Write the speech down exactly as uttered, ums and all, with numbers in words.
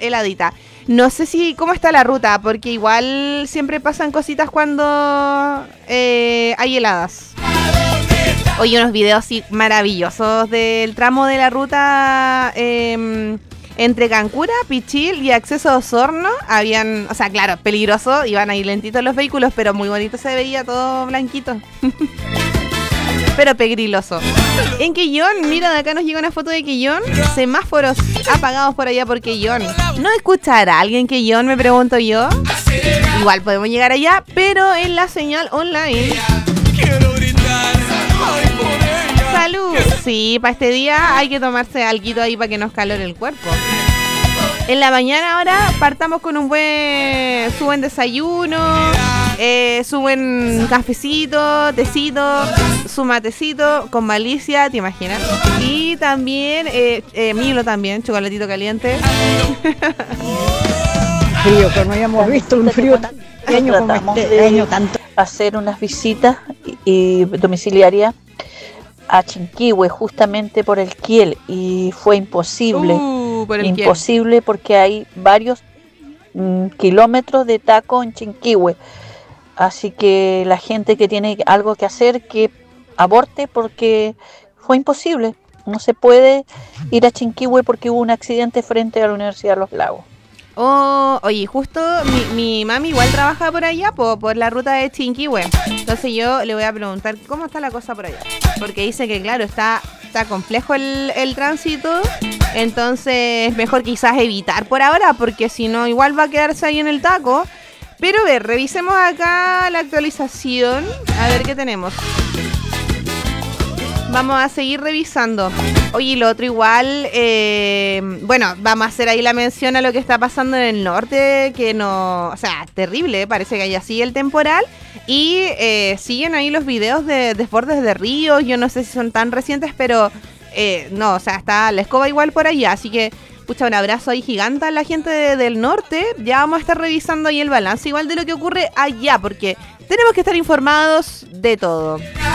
heladita. No sé si cómo está la ruta, porque igual siempre pasan cositas cuando eh, hay heladas. Oye, unos videos así maravillosos del tramo de la ruta eh, entre Cancura, Pichil y acceso a Osorno. Habían, o sea, claro, peligroso, iban ahí lentitos los vehículos, pero muy bonito se veía, todo blanquito. Pero pegriloso. En Quillón, mira, de acá nos llega una foto de Quillón. Semáforos apagados por allá por Quillón. ¿No escuchará alguien Quillón, me pregunto yo? Igual podemos llegar allá, pero en la señal online. ¡Salud! Sí, para este día hay que tomarse alguito ahí para que nos calore el cuerpo. En la mañana ahora partamos con un buen su buen desayuno, eh, su buen cafecito, tecito, su matecito con malicia, ¿te imaginas? Y también eh, eh, Milo también, chocolatito caliente. Frío, que no habíamos visto un frío tan pequeño como este año tanto. Hacer unas visitas y, y domiciliarias a Chinquihue, justamente por el Kiel, y fue imposible. Uh, por el imposible Kiel. Porque hay varios mm, kilómetros de taco en Chinquihue. Así que la gente que tiene algo que hacer, que aborte, porque fue imposible. No se puede ir a Chinquihue porque hubo un accidente frente a la Universidad de Los Lagos. Oh, oye, justo mi, mi mami igual trabaja por allá, por, por la ruta de Chinquihue. Entonces yo le voy a preguntar cómo está la cosa por allá. Porque dice que, claro, está, está complejo el, el tránsito. Entonces mejor quizás evitar por ahora, porque si no igual va a quedarse ahí en el taco. Pero a ver, revisemos acá la actualización. A ver qué tenemos. Vamos a seguir revisando. Oye, lo otro igual, eh, bueno, vamos a hacer ahí la mención a lo que está pasando en el norte, que no, o sea, terrible, parece que allá sigue el temporal. Y eh, siguen ahí los videos de desbordes de ríos, yo no sé si son tan recientes, pero eh, no, o sea, está la escoba igual por allá, así que, pucha, un abrazo ahí gigante a la gente de, del norte. Ya vamos a estar revisando ahí el balance igual de lo que ocurre allá, porque tenemos que estar informados de todo.